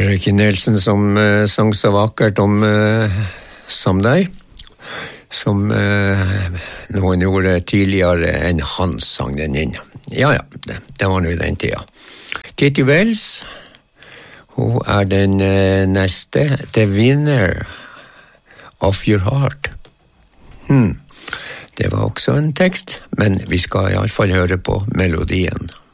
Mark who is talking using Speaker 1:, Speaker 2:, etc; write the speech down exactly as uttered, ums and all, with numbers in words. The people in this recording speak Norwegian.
Speaker 1: Ricky Nelson som uh, sang så vakkert om uh, Someday, som uh, noen gjorde tidligere enn han sang den inn. Ja, ja, det, det var nå i den tida. Katie Wells, hun er den uh, neste, The Winner of Your Heart. Hmm. Det var også en tekst, men vi skal i alle fall høre på melodien.